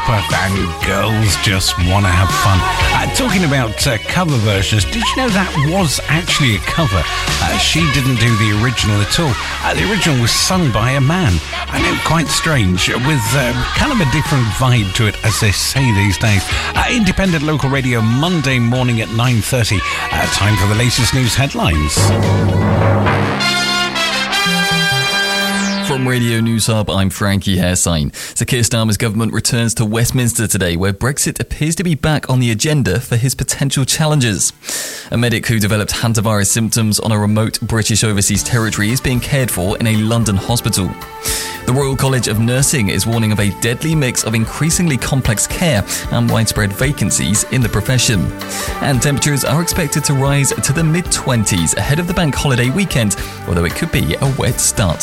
Elspeth and Girls Just Wanna Have Fun. Talking about cover versions, did you know that was actually a cover? She didn't do the original at all. The original was sung by a man. I know, quite strange, with kind of a different vibe to it, as they say these days. Independent local radio, Monday morning at 9:30. Time for the latest news headlines. From Radio News Hub, I'm Frankie Hairsign. So Keir Starmer's government returns to Westminster today, where Brexit appears to be back on the agenda for his potential challengers. A medic who developed hantavirus symptoms on a remote British overseas territory is being cared for in a London hospital. The Royal College of Nursing is warning of a deadly mix of increasingly complex care and widespread vacancies in the profession. And temperatures are expected to rise to the mid-20s ahead of the bank holiday weekend, although it could be a wet start.